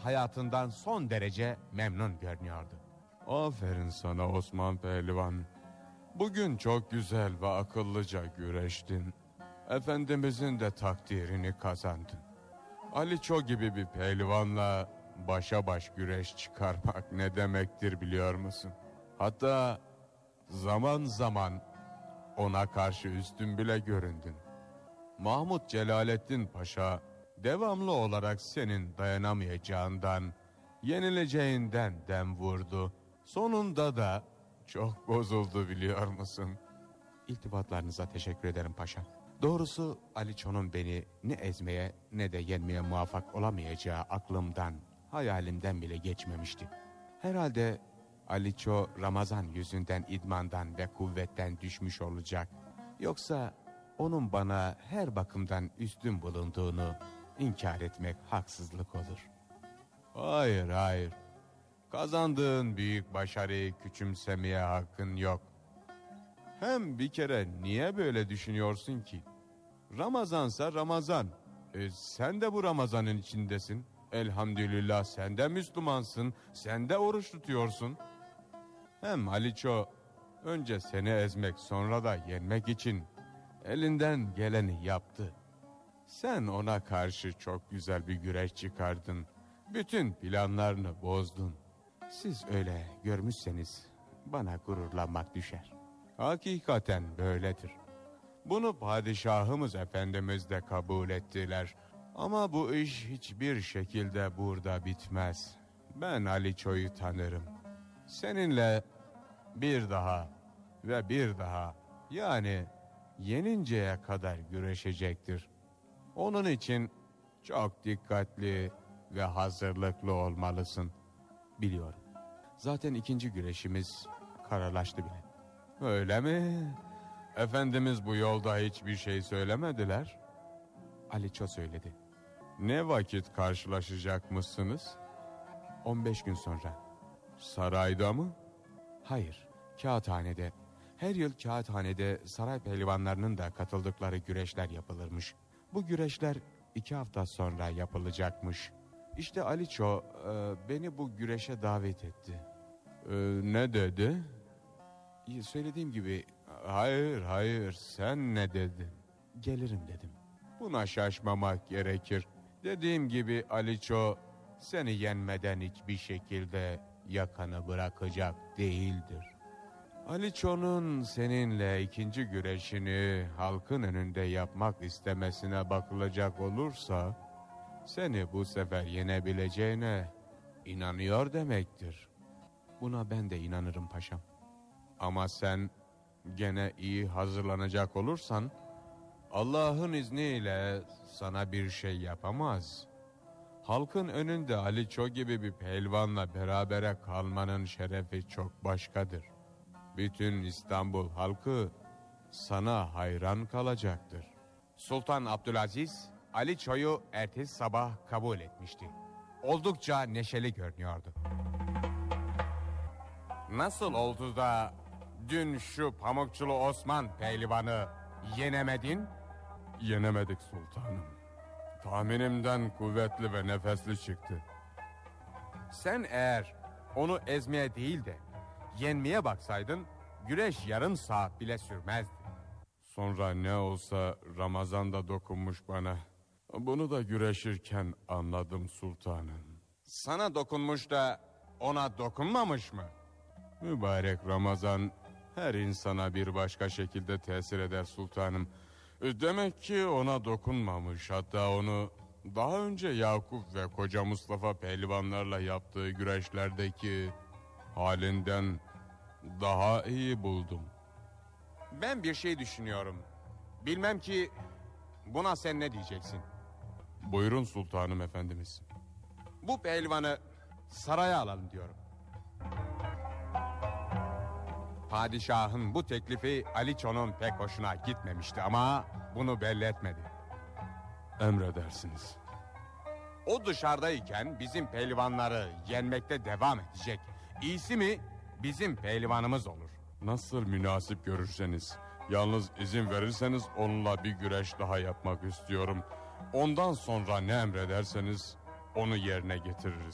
hayatından son derece memnun görünüyordu. Aferin sana Osman Pehlivan. Bugün çok güzel ve akıllıca güreştin. Efendimizin de takdirini kazandın. Aliço gibi bir pehlivanla başa baş güreş çıkarmak ne demektir biliyor musun? Hatta zaman zaman ona karşı üstün bile göründün. Mahmut Celalettin Paşa devamlı olarak senin dayanamayacağından, yenileceğinden dem vurdu. Sonunda da çok bozuldu biliyor musun? İltifatlarınıza teşekkür ederim paşam. Doğrusu Aliço'nun beni ne ezmeye ne de yenmeye muvaffak olamayacağı aklımdan, hayalimden bile geçmemişti. Herhalde Aliço Ramazan yüzünden idmandan ve kuvvetten düşmüş olacak. Yoksa onun bana her bakımdan üstün bulunduğunu inkar etmek haksızlık olur. Hayır. Kazandığın büyük başarıyı küçümsemeye hakkın yok. Hem bir kere niye böyle düşünüyorsun ki? Ramazansa Ramazan. Sen de bu Ramazan'ın içindesin. Elhamdülillah sen de Müslümansın. Sen de oruç tutuyorsun. Hem Aliço önce seni ezmek sonra da yenmek için elinden geleni yaptı. Sen ona karşı çok güzel bir güreş çıkardın. Bütün planlarını bozdun. Siz öyle görmüşseniz bana gururlanmak düşer. Hakikaten böyledir. Bunu padişahımız efendimiz de kabul ettiler. Ama bu iş hiçbir şekilde burada bitmez. Ben Aliço'yu tanırım. Seninle bir daha ve bir daha, yani yeninceye kadar güreşecektir. Onun için çok dikkatli ve hazırlıklı olmalısın. Biliyorum. Zaten ikinci güreşimiz kararlaştı bile. Öyle mi? Efendimiz bu yolda hiçbir şey söylemediler. Aliço söyledi. Ne vakit karşılaşacakmışsınız? 15 gün sonra. Sarayda mı? Hayır, kağıthanede. Her yıl kağıthanede saray pehlivanlarının da katıldıkları güreşler yapılırmış. Bu güreşler 2 hafta sonra yapılacakmış. İşte Aliço beni bu güreşe davet etti. Ne dedi? Söylediğim gibi Hayır, sen ne dedin? gelirim dedim. Buna şaşmamak gerekir. Dediğim gibi Aliço seni yenmeden hiçbir şekilde yakanı bırakacak değildir. Aliço'nun seninle ikinci güreşini halkın önünde yapmak istemesine bakılacak olursa, seni bu sefer yenebileceğine inanıyor demektir. Buna ben de inanırım paşam. Ama sen gene iyi hazırlanacak olursan, Allah'ın izniyle sana bir şey yapamaz. Halkın önünde Aliço gibi bir pehlivanla berabere kalmanın şerefi çok başkadır. Bütün İstanbul halkı sana hayran kalacaktır. Sultan Abdülaziz Aliço'yu ertesi sabah kabul etmişti. Oldukça neşeli görünüyordu. Nasıl oldu da dün şu Pamukçulu Osman pehlivanı yenemedin? Yenemedik sultanım. Tahminimden kuvvetli ve nefesli çıktı. Sen eğer onu ezmeye değil de yenmeye baksaydın güreş yarım saat bile sürmezdi. Sonra ne olsa Ramazan da dokunmuş bana. Bunu da güreşirken anladım sultanım. Sana dokunmuş da ona dokunmamış mı? Mübarek Ramazan her insana bir başka şekilde tesir eder sultanım. Demek ki ona dokunmamış, hatta onu daha önce Yakup ve Koca Mustafa pehlivanlarla yaptığı güreşlerdeki halinden daha iyi buldum. Ben bir şey düşünüyorum. Bilmem ki buna sen ne diyeceksin? Buyurun sultanım efendimiz. Bu pehlivanı saraya alalım diyorum. Padişahın bu teklifi Aliço'nun pek hoşuna gitmemişti ama bunu belli etmedi. Emredersiniz. O dışarıdayken bizim pehlivanları yenmekte devam edecek. İyisi mi bizim pehlivanımız olur. Nasıl münasip görürseniz. Yalnız izin verirseniz onunla bir güreş daha yapmak istiyorum. Ondan sonra ne emrederseniz onu yerine getiririz.